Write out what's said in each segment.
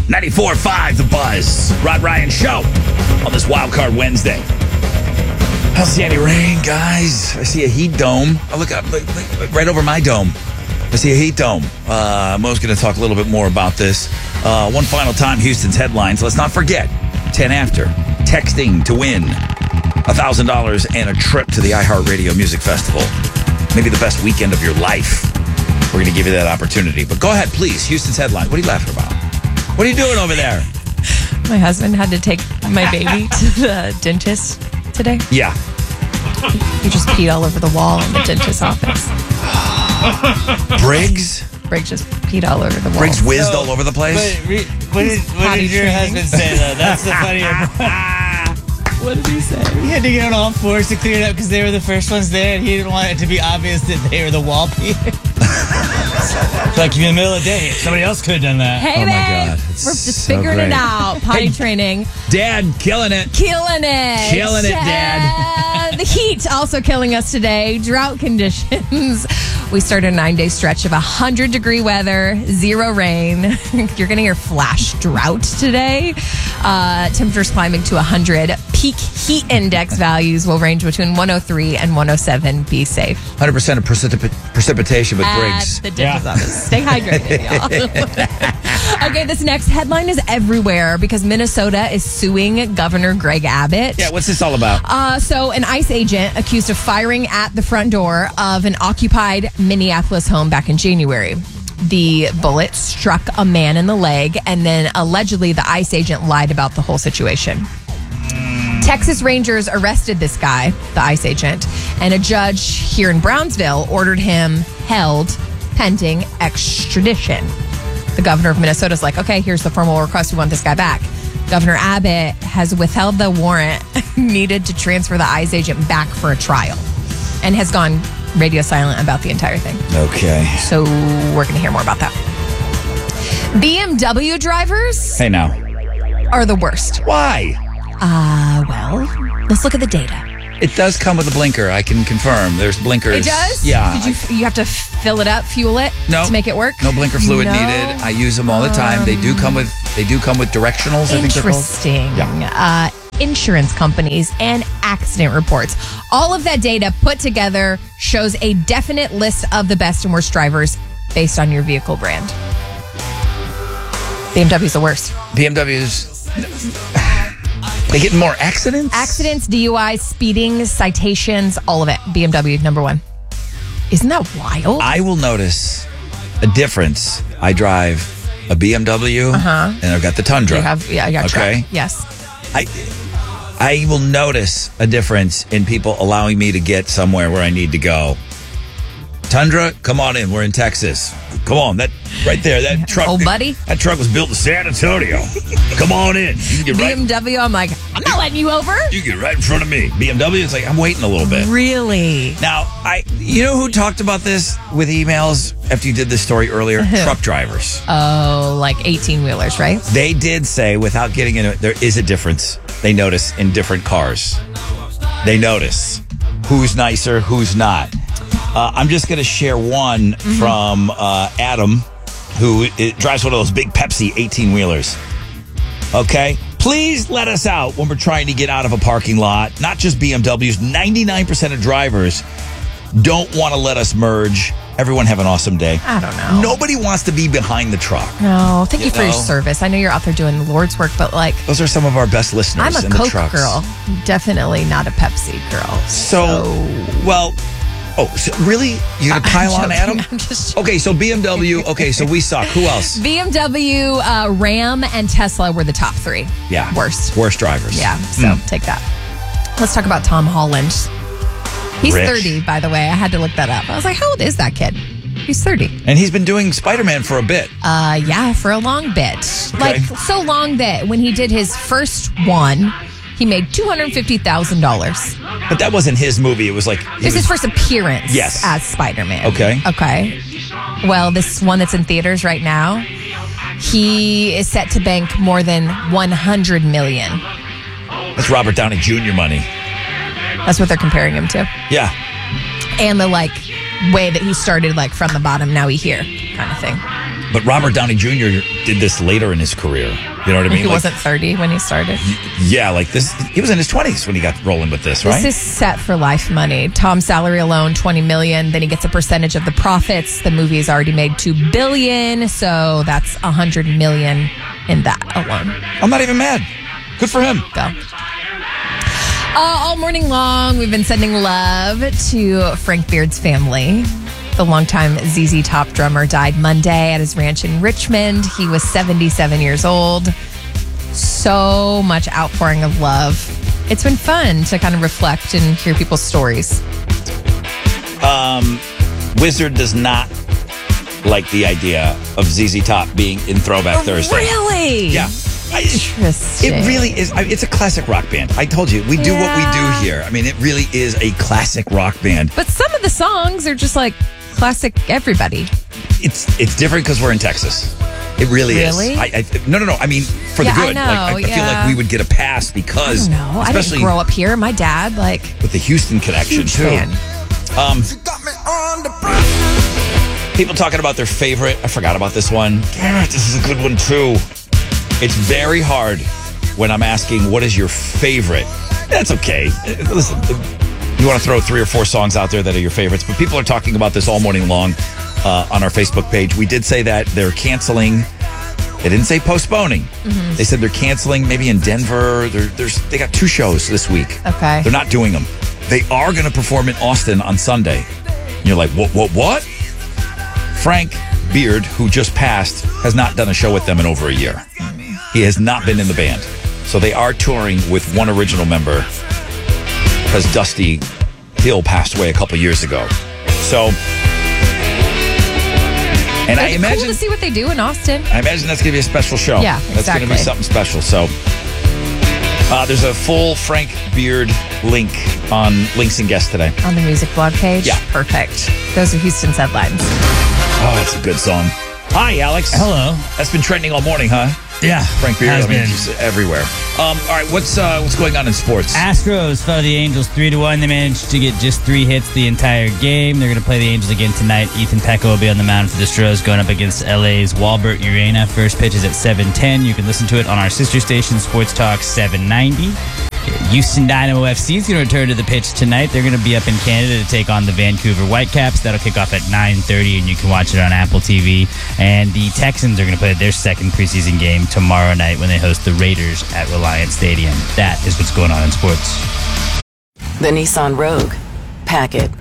94.5 The Buzz. Rod Ryan Show on this Wild Card Wednesday. I don't see any rain, guys. I see a heat dome. I look up right over my dome. I see a heat dome. Mo's going to talk a little bit more about this. One final time, Houston's headlines. Let's not forget, 10 after, texting to win $1,000 and a trip to the iHeartRadio Music Festival. Maybe the best weekend of your life. We're going to give you that opportunity. But go ahead, please. Houston's headlines. What are you laughing about? What are you doing over there? My husband had to take my baby to the dentist today. Yeah. He just peed all over the wall in the dentist's office. Briggs? Briggs just peed all over the wall. Briggs whizzed all over the place? What did your husband say, though? That's the funny part. What did he say? He had to get on all fours to clear it up because they were the first ones there, and he didn't want it to be obvious that they were the wall peers. It's like you're in the middle of the day. Somebody else could have done that. Hey, Oh, my babe. God. We're It's just so figuring great. it out. Potty training. Dad, killing it. Killing it. Killing it, Dad. The heat also killing us today. Drought conditions. We start a 9-day stretch of 100-degree weather, 0 rain. You're going to hear flash drought today. Temperatures climbing to 100. Peak heat index values will range between 103 and 107. Be safe. 100% of precipitation with Briggs. At the dentist's office. Stay hydrated, y'all. Okay, this next headline is everywhere because Minnesota is suing Governor Greg Abbott. Yeah, what's this all about? So an ICE agent accused of firing at the front door of an occupied Minneapolis home back in January. The bullet struck a man in the leg, and then allegedly the ICE agent lied about the whole situation. Texas Rangers arrested this guy, the ICE agent, and a judge here in Brownsville ordered him held pending extradition. The governor of Minnesota is like, okay, here's the formal request. We want this guy back. Governor Abbott has withheld the warrant needed to transfer the ICE agent back for a trial and has gone radio silent about the entire thing. Okay. So we're going to hear more about that. BMW drivers Hey, now. are the worst. Why? Well, let's look at the data. It does come with a blinker. I can confirm. There's blinkers. It does? Yeah. You have to fill it up, fuel it No. to make it work? No blinker fluid No. needed. I use them all the time. They do come with directionals, I think they're called. Interesting. Yeah. Insurance companies and accident reports. All of that data put together shows a definite list of the best and worst drivers based on your vehicle brand. BMW's the worst. BMWs, they get more accidents? Accidents, DUIs, speeding, citations, all of it. BMW, number one. Isn't that wild? I will notice a difference. I drive a BMW and I've got the Tundra. You have, yeah, I got Okay. truck. Yes. I will notice a difference in people allowing me to get somewhere where I need to go. Tundra, come on in. We're in Texas. Come on, that right there, that truck. Old buddy. That truck was built in San Antonio. Come on in. You can get right. BMW, I'm like, I'm not letting you over. You can get right in front of me. BMW, it's like I'm waiting a little bit. Really? Now, you know who talked about this with emails after you did this story earlier? Truck drivers. Oh, like 18-wheelers, right? They did say, without getting into it, there is a difference. They notice in different cars. They notice who's nicer, who's not. I'm just going to share one from Adam, who drives one of those big Pepsi 18-wheelers. Okay? Please let us out when we're trying to get out of a parking lot. Not just BMWs. 99% of drivers don't want to let us merge. Everyone have an awesome day. I don't know. Nobody wants to be behind the truck. No, thank you for your know? service. I know you're out there doing the Lord's work, but like, Those are some of our best listeners I'm a in the Coke trucks. girl. Definitely not a Pepsi girl. So really? You're going to pile on joking. Adam? I'm just joking. Okay, so BMW. Okay, so we suck. Who else? BMW, Ram, and Tesla were the top 3. Yeah. Worst drivers. Yeah, so take that. Let's talk about Tom Holland. He's Rich. 30, by the way. I had to look that up. I was like, how old is that kid? He's 30. And he's been doing Spider-Man for a bit. Yeah, for a long bit. Okay. Like, so long that when he did his first one, he made $250,000. But that wasn't his movie. It was like... It was his first appearance Yes. as Spider-Man. Okay. Well, this one that's in theaters right now, he is set to bank more than $100 million. That's Robert Downey Jr. money. That's what they're comparing him to. Yeah. And the, like, way that he started, like, from the bottom, now he here kind of thing. But Robert Downey Jr. did this later in his career. You know what I mean? He wasn't 30 when he started. Yeah, like this. He was in his 20s when he got rolling with this, right? This is set for life money. Tom's salary alone, $20 million. Then he gets a percentage of the profits. The movie has already made $2 billion, so that's $100 million in that alone. I'm not even mad. Good for him. Go. All morning long, we've been sending love to Frank Beard's family. The longtime ZZ Top drummer died Monday at his ranch in Richmond. He was 77 years old. So much outpouring of love. It's been fun to kind of reflect and hear people's stories. Wizard does not like the idea of ZZ Top being in Throwback Thursday. Really? Yeah. Interesting. It really is. It's a classic rock band. I told you, we do what we do here. I mean, it really is a classic rock band. But some of the songs are just like classic everybody. It's different because we're in Texas. It really is. No. I mean, for the good. I know, I feel like we would get a pass because, I don't know. especially I didn't grow up here. My dad, with the Houston connection huge too. fan. People talking about their favorite. I forgot about this one. Damn it, this is a good one too. It's very hard when I'm asking, what is your favorite? That's okay. Listen, you want to throw 3 or 4 songs out there that are your favorites, but people are talking about this all morning long on our Facebook page. We did say that they're canceling. They didn't say postponing. Mm-hmm. They said they're canceling maybe in Denver. They got 2 shows this week. Okay. They're not doing them. They are going to perform in Austin on Sunday. And you're like, what? Frank Beard, who just passed, has not done a show with them in over a year. He has not been in the band. So they are touring with one original member because Dusty Hill passed away a couple years ago. So, and I imagine cool to see what they do in Austin. I imagine that's going to be a special show. Yeah, exactly. That's going to be something special. So, there's a full Frank Beard link on Links and Guests today. On the music blog page? Yeah. Perfect. Those are Houston's headlines. Oh, that's a good song. Hi, Alex. Hello. That's been trending all morning, huh? Yeah. Frank Beard has been just everywhere. All right, what's going on in sports? Astros fell to the Angels 3-1. They managed to get just 3 hits the entire game. They're going to play the Angels again tonight. Ethan Pecco will be on the mound for the Astros going up against LA's Walbert Urena. First pitch is at 7:10. You can listen to it on our sister station, Sports Talk 790. Houston Dynamo FC is going to return to the pitch tonight. They're going to be up in Canada to take on the Vancouver Whitecaps. That'll kick off at 9:30, and you can watch it on Apple TV. And the Texans are going to play their second preseason game tomorrow night when they host the Raiders at Reliance Stadium. That is what's going on in sports. The Nissan Rogue. Pack it.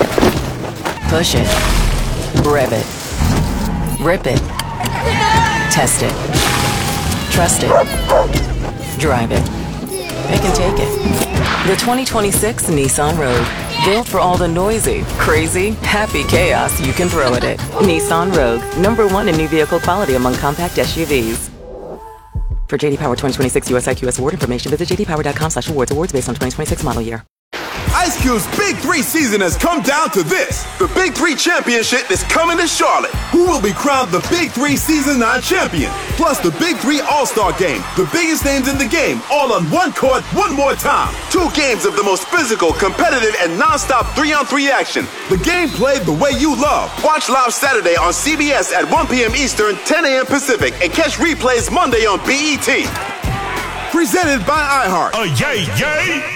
Push it. Rev it. Rip it. Test it. Trust it. Drive it. Pick and take it. The 2026 Nissan Rogue. Built for all the noisy, crazy, happy chaos you can throw at it. Nissan Rogue. #1 in new vehicle quality among compact SUVs. For JD Power 2026 US IQS award information, visit jdpower.com/awards. Awards based on 2026 model year. Ice Cube's Big 3 season has come down to this. The Big 3 Championship is coming to Charlotte. Who will be crowned the Big 3 Season 9 champion? Plus the Big 3 All-Star Game. The biggest names in the game, all on one court, one more time. 2 games of the most physical, competitive, and non-stop 3-on-3 action. The game played the way you love. Watch live Saturday on CBS at 1 p.m. Eastern, 10 a.m. Pacific, and catch replays Monday on BET. Presented by iHeart. Yay!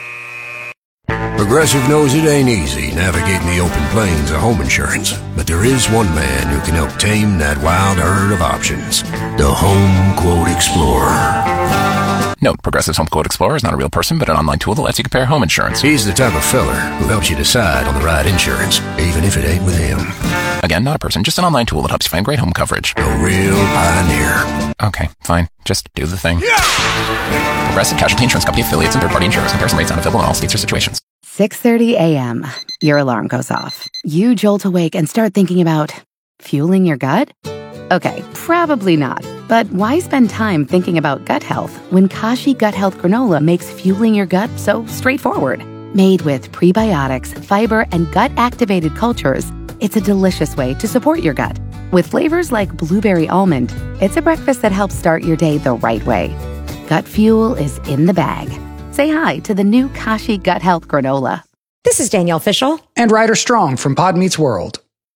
Progressive knows it ain't easy navigating the open plains of home insurance, but there is one man who can help tame that wild herd of options. The Home Quote Explorer. Note, Progressive's Home Quote Explorer is not a real person, but an online tool that lets you compare home insurance. He's the type of feller who helps you decide on the right insurance, even if it ain't with him. Again, not a person, just an online tool that helps you find great home coverage. A real pioneer. Okay, fine. Just do the thing. Yeah! Progressive Casualty Insurance Company affiliates and third-party insurers. Comparison rates not available in all states or situations. 6:30 a.m. Your alarm goes off. You jolt awake and start thinking about fueling your gut? Okay, probably not. But why spend time thinking about gut health when Kashi Gut Health Granola makes fueling your gut so straightforward? Made with prebiotics, fiber, and gut-activated cultures, it's a delicious way to support your gut. With flavors like blueberry almond, it's a breakfast that helps start your day the right way. Gut fuel is in the bag. Say hi to the new Kashi Gut Health Granola. This is Danielle Fishel and Ryder Strong from Pod Meets World.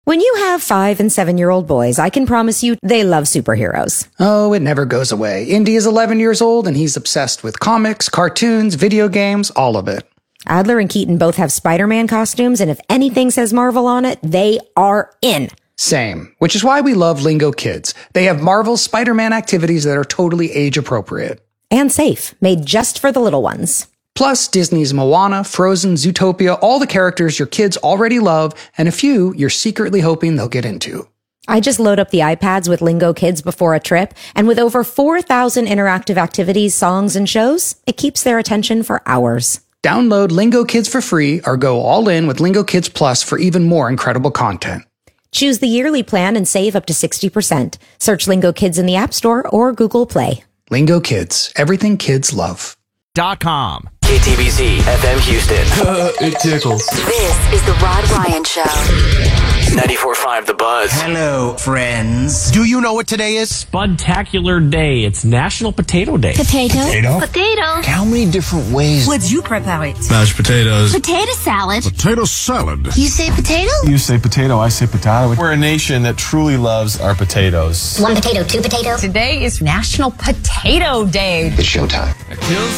When you have 5 and 7-year-old boys, I can promise you they love superheroes. Oh, it never goes away. Indy is 11 years old and he's obsessed with comics, cartoons, video games, all of it. Adler and Keaton both have Spider-Man costumes, and if anything says Marvel on it, they are in. Same, which is why we love Lingo Kids. They have Marvel's Spider-Man activities that are totally age appropriate. And safe, made just for the little ones. Plus, Disney's Moana, Frozen, Zootopia, all the characters your kids already love, and a few you're secretly hoping they'll get into. I just load up the iPads with Lingo Kids before a trip, and with over 4,000 interactive activities, songs, and shows, it keeps their attention for hours. Download Lingo Kids for free or go all in with Lingo Kids Plus for even more incredible content. Choose the yearly plan and save up to 60%. Search Lingo Kids in the App Store or Google Play. Lingo Kids, everything kids love. .com. KTBC FM Houston. It tickles. This is the Rod Ryan Show. 94.5 The Buzz. Hello, friends. Do you know what today is? Spudtacular Day. It's National Potato Day. Potato. How many different ways? Would you prepare it? Mashed potatoes. Potato salad. Potato salad. You say potato? You say potato, I say potato. We're a nation that truly loves our potatoes. 1 potato, 2 potatoes. Today is National Potato Day. It's showtime.